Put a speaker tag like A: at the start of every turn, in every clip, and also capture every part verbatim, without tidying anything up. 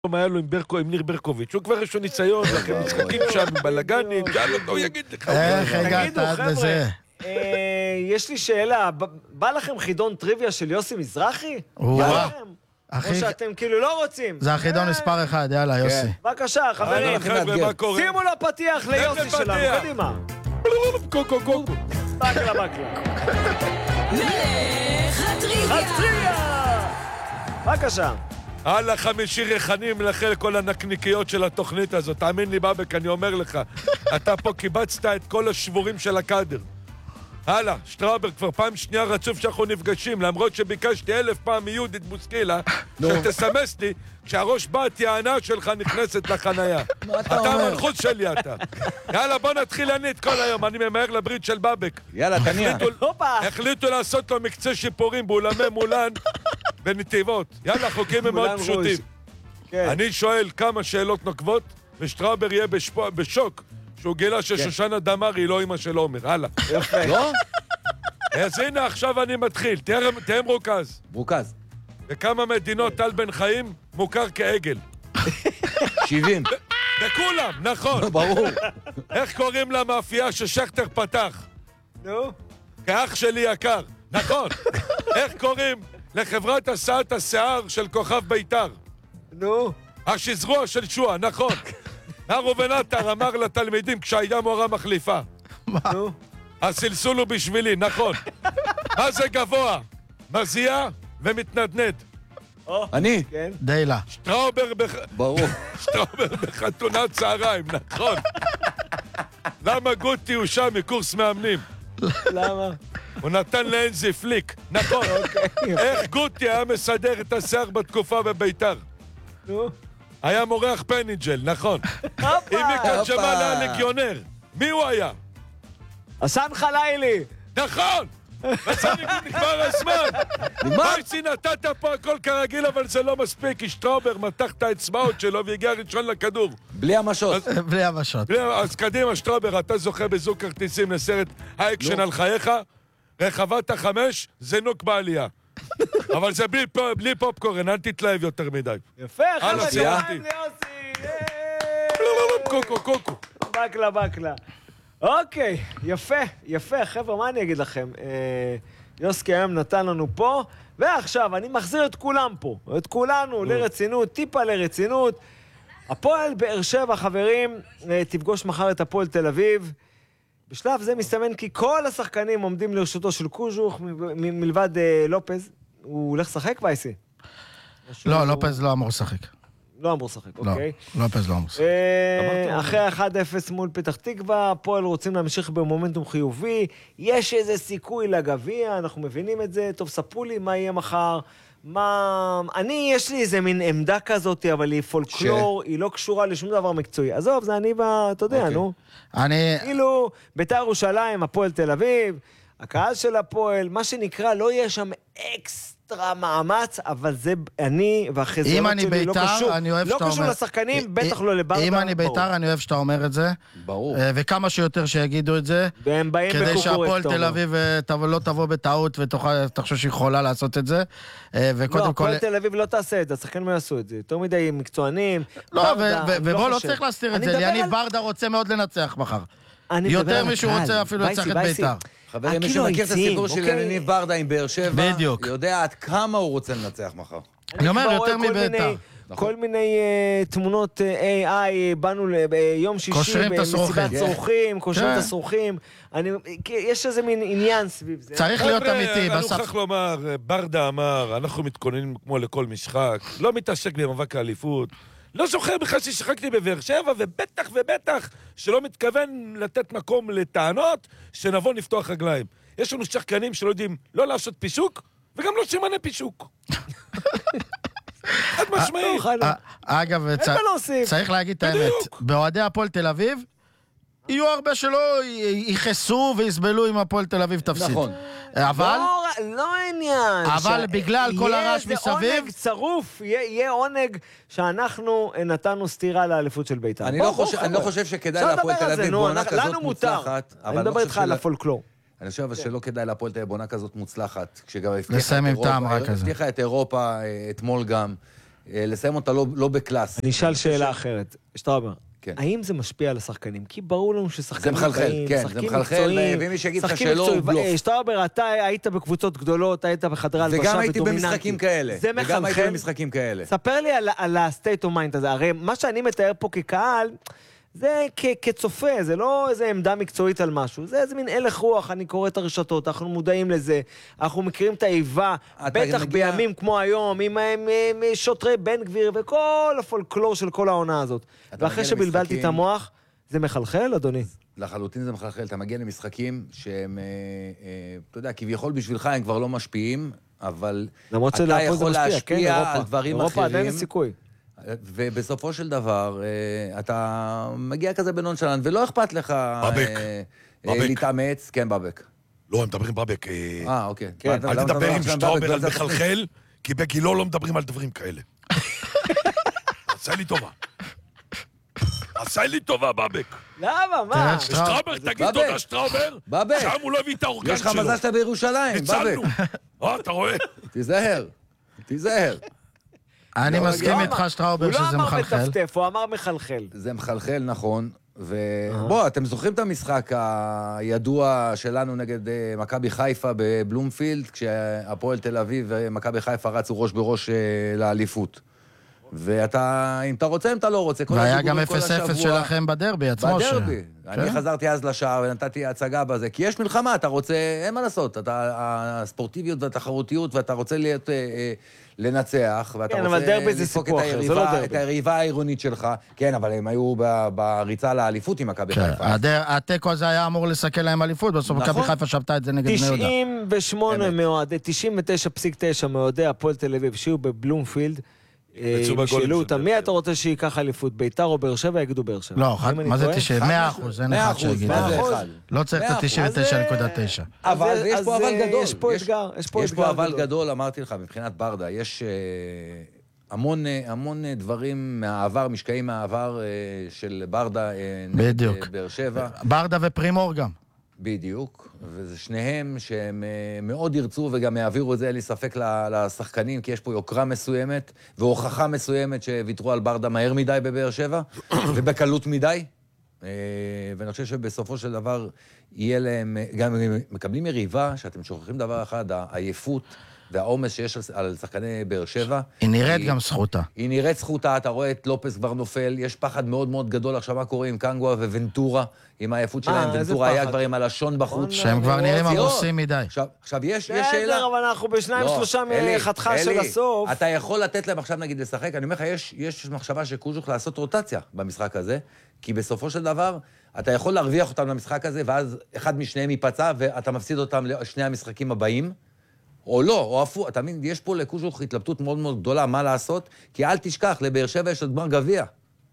A: היה לו עם ברקו, עם ניר ברקוביץ', הוא כבר יש לו ניסיון, לכם משחקים שם, בלגנים, שאל אותו, יגיד לך.
B: איך הגעת עד בזה?
C: יש לי שאלה, בא לכם חידון טריוויה של יוסי מזרחי?
B: וואו.
C: או שאתם כאילו לא רוצים?
B: זה החידון מספר אחד, יאללה, יוסי.
C: בבקשה, חברים, שימו לו פתיח ליוסי שלנו, קדימה.
A: קוקו, קוקו.
C: בקלה, בקלה.
D: מלך הטריוויה.
C: הטריוויה! בבקשה.
A: הלאה חמישי ריחנים לכם כל הנקניקיות של התוכנית הזאת. תאמין לי בבק, אני אומר לך, אתה פה קיבצת את כל השבורים של הקאדר. הלאה, שטראובר, כבר פעם שנייה רצוף שאנחנו נפגשים, למרות שביקשתי אלף פעם מיהודית בוסקילה, שתסמס לי כשהראש בת יענה שלך נכנסת לחנייה. אתה המנחוס שלי אתה. יאללה, בוא נתחיל אני את כל היום, אני ממהר לברית של בבק.
E: יאללה, תניע.
A: החליטו לעשות לו מקצה שיפורים באולמי מולן בנתיבות. יאללה, חוקים הם מאוד פשוטים. אני שואל כמה שאלות נוקבות, ושטראובר יהיה בשוק. שהוא גילה ששושנה דמר היא לא אמא של עומר, הלאה.
E: יפה. לא?
A: אז הנה עכשיו אני מתחיל, תהיה מרוכז.
E: מרוכז.
A: בכמה מדינות טל בן חיים מוכר כעגל?
E: שבעים.
A: בכולם, נכון.
E: ברור.
A: איך קוראים למאפייה ששכטר פתח?
C: נו?
A: כאח שלי יקר, נכון. איך קוראים לחברת הסעת השיער של כוכב ביתר?
C: נו?
A: השזרוע של שועה, נכון. הרובן עטר אמר לתלמידים כשהייתה מורה מחליפה.
B: מה?
A: הסלסול הוא בשבילי, נכון. מה זה גבוה? מזיע ומתנדנד.
E: אני?
C: כן.
B: דיילה.
A: שטראובר בח...
E: ברור.
A: שטראובר בחתונת צהריים, נכון. למה גוטי הוא שם מקורס מאמנים?
C: למה?
A: הוא נתן לאנזי פליק, נכון. איך גוטי היה מסדר את השיער בתקופה בביתר?
C: נו?
A: היה מורח פניג'ל, נכון. אם מכאן ג'מאל היה לגיונר, מי הוא היה?
C: עשן חלילי.
A: נכון! בסדר, נגמר הזמן! מייסי נתת פה הכל כרגיל, אבל זה לא מספיק, כי שטראובר מתח את האצבעות שלו והגיע ראשון לכדור.
E: בלי המשות.
B: בלי המשות.
A: אז קדימה, שטראובר, אתה זוכה בזוג כרטיסים לסרט האקשן על חייך, רחבת החמש, זינוק בעלייה. אבל זה בלי פופקורן, אל תתלהב יותר מדי.
C: יפה, חבר'ה, שריים ליוסי!
A: קוקו, קוקו.
C: בקלה, בקלה. אוקיי, יפה, יפה, חבר'ה, מה אני אגיד לכם? יוסקי היום נתן לנו פה, ועכשיו אני מחזיר את כולם פה, את כולנו לרצינות, טיפה לרצינות. הפועל באר שבע, חברים, תפגוש מחר את הפועל תל אביב. בשלב זה מסתמן כי כל השחקנים עומדים לרשותו של קוז'וך, מלבד לופז. הוא הולך לשחק, וייסי?
B: לא, לופז לא אמור לשחק.
C: לא אמור לשחק, אוקיי.
B: לא, לופז לא אמור לשחק.
C: אחרי אחד אפס מול פתח תקווה, הפועל רוצים להמשיך במומנטום חיובי, יש איזה סיכוי לגביע, אנחנו מבינים את זה, טוב, ספרו לי מה יהיה מחר, מה... אני, יש לי איזה מין עמדה כזאת, אבל היא פולקלור, היא לא קשורה לשום דבר מקצועי. עזוב, זה אני, אתה יודע, נו.
B: אני...
C: כאילו, בית"ר ירושלים, הפועל תל אביב, הקהל של הפועל, מה שנקרא, לא יהיה שם אקסטרה מאמץ, אבל זה אני והחזרות שלי לא קשור. לא קשור לשחקנים, בטח לא לברדה.
B: אם אני בית"ר, אני אוהב שאתה אומר את זה.
E: ברור.
B: וכמה שיותר שיגידו את זה.
C: והם באים בקוקורק.
B: כדי שהפועל תל אביב לא תבוא בטעות ותחשוב שהיא יכולה לעשות את זה.
C: לא, הפועל תל אביב לא תעשה את זה, השחקנים לא יעשו את זה. יותר מדי מקצוענים.
B: לא, ובוא לא צריך להסתיר את זה. יניב ברדה רוצה מאוד לנצח מחר. יותר מישהו רוצה אפילו לנצח את בית"ר.
E: חברים, מי שמכיר את הסיפור של יניב ברדה עם באר שבע, יודע עד כמה הוא רוצה לנצח מחר.
B: אני אומר, יותר מבית"ר.
C: כל מיני תמונות איי איי, באנו ביום שישי, במסיבת צורכים, קושרים את הסרוכים. יש איזה מין עניין סביב זה.
B: צריך להיות אמיתי.
A: אני מוכרח לומר, ברדה אמר, אנחנו מתכוננים כמו לכל משחק, לא מתעסק במאבק האליפות. לא זוכר בכלל ששחקתי בבאר שבע, ובטח ובטח שלא מתכוון לתת מקום לטענות שנבוא נפתוח רגליים. יש לנו שחקנים שלא יודעים לא לעשות פישוק, וגם לא שימנה פישוק. חד משמעית.
B: אגב, צריך להגיד את האמת, באוהדי הפועל תל אביב, יהיו הרבה שלא ייחסו ויסבלו אם הפועל תל אביב תפסיד.
E: נכון.
C: אבל... לא עניין.
B: אבל בגלל כל הרעש מסביב...
C: יהיה איזה עונג צרוף, יהיה עונג שאנחנו נתנו סתירה לאליפות של בית"ר.
E: אני לא חושב שכדאי להפועל תל אביב בעונה כזאת מוצלחת.
C: אני מדבר איתך על הפולקלור.
E: אני חושב שלא כדאי להפועל תל אביב בעונה כזאת מוצלחת, כשגם
B: הבטיחה את אירופה
E: את אירופה אתמול גם. לסיים אותה לא בקלאס.
C: אני אשאל שאלה אחרת. שטראובר, האם זה משפיע על השחקנים? כי ברור לנו ששחקנים
E: זה מחלחל, כן, זה מחלחל, ומי שיגיד לך שלא הוא בלוף.
C: שטראובר, אתה היית בקבוצות גדולות, היית בחדרי הלבשה
E: וגם הייתי במשחקים כאלה.
C: זה מחלחל.
E: וגם הייתי במשחקים כאלה.
C: ספר לי על ה-state of mind הזה. הרי מה שאני מתאר פה כקהל, זה כצופה, זה לא איזו עמדה מקצועית על משהו, זה איזה מין הלך רוח, אני קורא את הרשתות, אנחנו מודעים לזה, אנחנו מכירים את האיבה, בטח בימים כמו היום, עם שוטרי בן גביר וכל הפולקלור של כל העונה הזאת. ואחרי שבלבלתי את המוח, זה מחלחל, אדוני?
E: לחלוטין זה מחלחל, אתה מגיע למשחקים שהם, אתה יודע, כביכול בשבילך הם כבר לא משפיעים, אבל אתה יכול להשפיע על דברים אחרים.
C: אירופה עדיין סיכוי.
E: ובסופו של דבר, אתה מגיע כזה בנונשלנט, ולא אכפת לך להתאמץ. כן, בבק.
A: לא, הם מדברים בבק.
E: אה, אוקיי.
A: אל תדבר עם שטראובר על מחלחל, כי בגילו לא מדברים על דברים כאלה. עשה לי טובה. עשה לי טובה, בבק.
C: למה? מה?
A: שטראובר, תגיד תודה, שטראובר.
E: בבק.
A: שם הוא לא הביא את האורגן שלו.
E: יש לך מזל שאתה בירושלים, בבק.
A: ניצלנו. אה, אתה רואה?
E: תיזהר, תיזהר.
B: אני מסכים איתך, שטראובר, שזה מחלחל.
C: הוא לא אמר מטפטף, הוא אמר מחלחל.
E: זה מחלחל, נכון. ובוא, אתם זוכרים את המשחק הידוע שלנו נגד מכבי חיפה בבלומפילד, כשהפועל תל אביב ומכבי חיפה רצו ראש בראש לאליפות. ואתה, אם אתה רוצה, אם אתה לא רוצה,
B: והיה גם אפס אפס שלכם בדרבי עצמו.
E: בדרבי. אני חזרתי אז לשער ונתתי הצגה בזה, כי יש מלחמה, אתה רוצה, אין מה לעשות, הספורטיביות והתחרותיות, ואתה רוצה להיות... לנצח, ואתה
C: כן, רוצה לדפוק את,
E: היריבה, את היריבה העירונית שלך. כן, אבל הם היו בריצה לאליפות עם מכבי
B: כן,
E: חיפה.
B: התיקו הזה היה אמור לסכן להם אליפות, בסוף
E: נכון.
B: מכבי חיפה שבתה את זה נגד בני יהודה.
C: תשעים ושמונה מאוהדי, תשעים ותשע נקודה תשע מאוהדי הפועל תל אביב, שיהיו בבלומפילד, שאלו אותם, מי אתה רוצה שייקח אליפות, ביתר או באר שבע, יגידו באר שבע.
B: לא, מה זה תשעים? מאה אחוז, אין אחד שיגיד. לא צריך את ה-תשעים ותשע נקודה תשע.
E: אבל יש פה אבל גדול.
C: יש פה אתגר.
E: יש פה אבל גדול, אמרתי לך, מבחינת ברדה, יש המון דברים מהעבר, משקעים מהעבר של ברדה נגד באר שבע.
B: ברדה ופרימור גם.
E: בדיוק, וזה שניהם שהם מאוד ירצו וגם יעבירו את זה, אין לי ספק לשחקנים, כי יש פה יוקרה מסוימת והוכחה מסוימת שוויתרו על ברדה מהר מדי בבאר שבע ובקלות מדי, ואני חושב שבסופו של דבר יהיה להם, גם מקבלים יריבה, שאתם שוכחים דבר אחד, העייפות והעומס שיש על שחקני באר שבע.
B: היא נראית גם זכותה.
E: היא נראית זכותה, אתה רואה את לופס כבר נופל, יש פחד מאוד מאוד גדול עכשיו מה קורה עם קנגווה וונטורה, עם העייפות שלהם, ונטורה היה כבר עם הלשון בחוץ.
B: שהם כבר נראים עמוסים מדי.
E: עכשיו יש שאלה...
C: בסדר, אבל אנחנו בשניים שלושה מחתכה של הסוף.
E: אתה יכול לתת להם עכשיו נגיד לשחק, אני אומר לך, יש מחשבה שקוז'וך לעשות רוטציה במשחק הזה, כי בסופו של דבר, אתה יכול להרוויח אותם למשחק הזה, ואז אחד משניהם ייפצע, ואתה מפסיד אותם לשני המשחקים הבאים, או לא, או אפו, אתה מבין, יש פה לקוז'וך התלבטות מאוד מאוד גדולה, מה לעשות, כי אל תשכח, לבאר שבע יש עוד גמר גביע.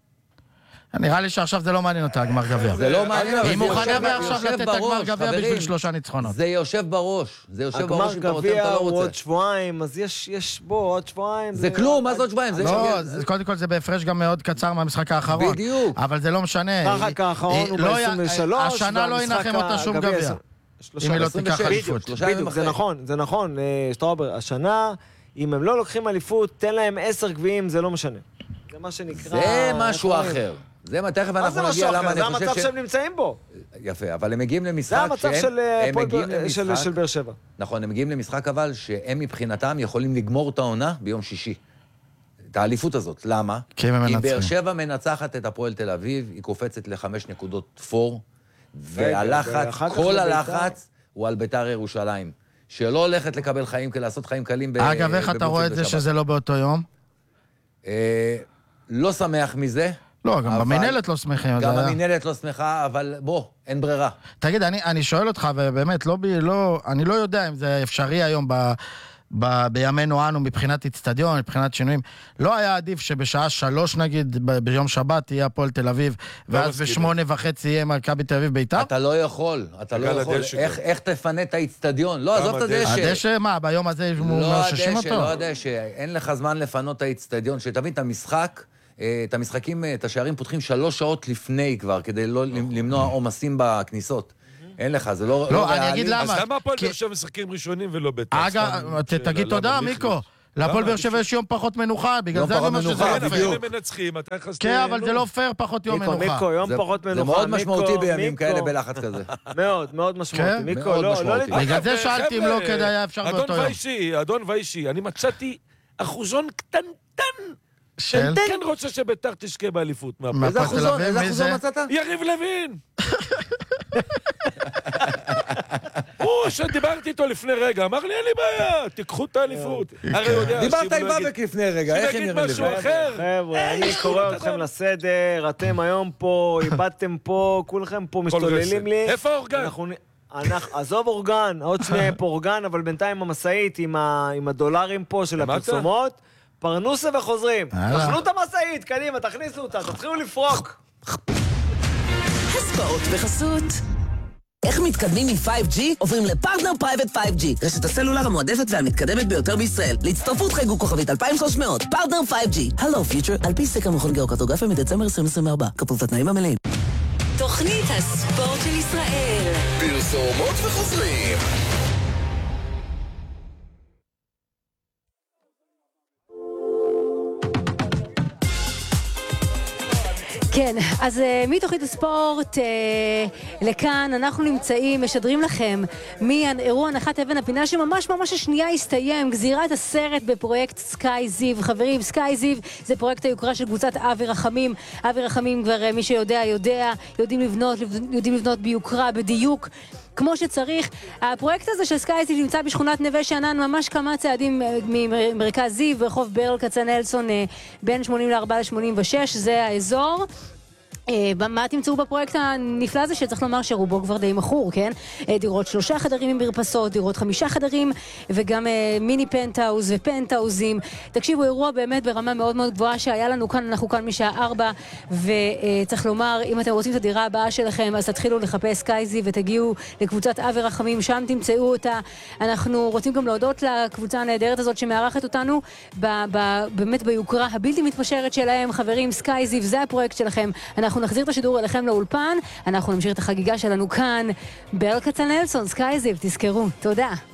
B: נראה לי שעכשיו זה לא מעניין אותה, הגמר גביע.
E: זה לא מעניין,
B: היא מוכנה מעכשיו לתת הגמר גביע בשביל שלושה ניצחונות.
E: זה יושב בראש, זה יושב בראש אם אתה רוצה, אתה לא רוצה.
C: הגמר גביע הוא עוד שבועיים, אז יש בו עוד שבועיים.
E: זה כלום, מה זה עוד שבועיים?
B: לא, קודם כל זה בהפרש גם מאוד קצר מהמשחק האחרון.
E: בדיוק.
B: אבל זה לא משנה.
C: המשחק האחרון הוא ב-עשרים ושלוש,
B: השנה לא ינחם אותה שום גביע. אם היא לא תיקח אליפות.
C: בדיוק, זה נכון, זה נכון, שטראובר, השנה, אם הם לא לוקחים אליפות, תן להם עשר גביעים, זה לא משנה. זה מה שנקרא...
E: זה משהו אחר. זה מה, תכף אנחנו נגיע למה אני חושב ש...
C: זה המצב שהם נמצאים בו.
E: יפה, אבל הם מגיעים למשחק
C: שהם... זה המצב של באר שבע.
E: נכון, הם מגיעים למשחק אבל שהם מבחינתם יכולים לגמור את העונה ביום שישי. את האליפות הזאת. למה?
B: כי
E: באר שבע מנצחת את הפועל תל אביב, היא קופצת לחמש נקודות פור, והלחץ, כל הלחץ הוא על ביתר ירושלים. שלא הולכת לקבל חיים, לעשות חיים קלים.
B: אגב, איך אתה רואה את זה שזה לא באותו יום?
E: לא שמח מזה.
B: לא, גם במנהלת לא שמחים.
E: גם במנהלת לא שמחה, אבל בוא, אין ברירה.
B: תגיד, אני, אני שואל אותך, ובאמת, לא, לא, אני לא יודע אם זה אפשרי היום ב, ב, בימינו אנו, מבחינת אצטדיון, מבחינת שינויים. לא היה עדיף שבשעה שלוש, נגיד, ב, ביום שבת תהיה הפועל תל אביב, ואז בשמונה וחצי יהיה מכבי תל אביב ביתר?
E: אתה לא יכול, אתה לא יכול. איך, איך תפנה את האצטדיון? לא, עזוב את הדשא.
B: הדשא, מה, ביום הזה מאששים אותו?
E: לא הדשא, אין לך זמן לפנות את האצטדיון, שתבין את המשחק, את המשחקים, את השערים פותחים שלוש שעות לפני כבר, כדי לא למנוע עומסים בכניסות. אין לך, זה לא...
B: לא, אני אגיד למה.
A: אז למה הפועל באר שבע משחקים ראשונים ולא ביתר?
B: אגב, תגיד תודה, מיקו. להפועל באר שבע יש יום פחות מנוחה, בגלל זה אני אומר שזה
E: מנוחה,
B: לא
A: אבל
B: פייר.
A: הם מנצחים, אתה יחס...
B: כן, אבל זה לא פייר פחות יום
C: מיקו,
B: מנוחה.
C: מיקו, יום
E: זה-
C: פחות מנוחה.
E: זה מאוד
C: מיקו,
E: משמעותי בימים
C: מיקו.
E: כאלה בלחץ כזה.
C: מאוד, מאוד משמעותי.
B: כן?
C: מיקו,
E: מאוד
C: לא, לא
E: משמעותי.
C: להתבלבל.
B: בגלל זה שאלתי אם לא כדאי היה אפשר באותו
A: אדון
B: יום.
A: ויישי, אדון ויישי, אני מצאתי אחוזון קטנטן.
B: של?
A: כן רוצה שביתר תשקה באליפות. מהפועל.
B: מה-
E: איזה
B: הפועל תל
E: אחוזון?
B: אביב,
E: איזה
B: מי
E: אחוזון
B: זה?
E: מצאת?
A: יריב לוין! הוא, שדיברתי איתו לפני רגע, אמר לי, אין לי בעיה, תיקחו את האליפות. הרי הוא יודע,
E: דיברת
A: שיבו
E: עם
A: לא יגיד-
E: בבק לפני רגע, איך הם
A: שיגיד
E: נראים
A: משהו
E: לבד?
A: אחר.
C: חבר'ה, אני
A: יש
C: קורא
A: גבול,
C: אתכם
A: אדם.
C: לסדר, אתם היום פה, איבדתם פה, כולכם פה משתוללים לי.
A: איפה האורגן?
C: אנחנו נ- אנחנו- עזוב אורגן, עוד שנייה יהיה פה אורגן, אבל בינתיים המשאית עם ה- עם הדולרים פה של
A: למדת?
C: הפרסומות, פרנוסה וחוזרים.
B: הלאה.
C: תאכלו את המשאית, קדימה, תכניסו אותה, תתחילו לפרוק.
D: הספורט בחסות. איך מתקדמים מ-פייב ג'י? עוברים לפרטנר פרייבט פייב ג'י, רשת הסלולר המועדפת והמתקדמת ביותר בישראל. להצטרפות חייגו כוכבית אלפיים ושלוש מאות, פרטנר פייב ג'י. הלו פיוטר, על פי סקר מכון גיאוקרטוגרפיה מדצמבר עשרים עשרים וארבע, כפוף לתנאים המלאים.
F: תוכנית הספורט של ישראל.
G: פרסומות וחוזרים.
H: כן, אז uh, מתוכנית הספורט uh, לכאן אנחנו נמצאים, משדרים לכם מאירוע הנחת אבן הפינה שממש ממש השנייה הסתיים, גזירת הסרט בפרויקט סקאי זיו. חברים, סקאי זיו זה פרויקט היוקרה של קבוצת אבי רחמים. אבי רחמים כבר uh, מי שיודע יודע, יודעים לבנות, יודעים לבנות ביוקרה, בדיוק. כמו שצריך. הפרויקט הזה של סקאי זיו נמצא בשכונת נווה שאנן, ממש כמה צעדים ממרכז זיו, ברחוב ברל כצנלסון, בין שמונים וארבע ל-שמונים ושש, זה האזור. מה תמצאו בפרויקט הנפלא הזה שצריך לומר שרובו כבר די מכור, כן? דירות שלושה חדרים עם מרפסות, דירות חמישה חדרים וגם מיני פנטאוז ופנטאוזים. תקשיבו, אירוע באמת ברמה מאוד מאוד גבוהה שהיה לנו כאן, אנחנו כאן משעה ארבע, וצריך לומר, אם אתם רוצים את הדירה הבאה שלכם, אז תתחילו לחפש סקייזי ותגיעו לקבוצת אבי רחמים, שם תמצאו אותה. אנחנו רוצים גם להודות לקבוצה הנהדרת הזאת שמארחת אותנו, ב- ב- באמת ביוקרה הבלתי מתפשרת שלהם. חברים, סקייזי, זה הפרויקט שלכם. אנחנו נחזיר את השידור אליכם לאולפן, אנחנו נמשיך את החגיגה שלנו כאן ברל כצנלסון, סקייזיו, תזכרו. תודה.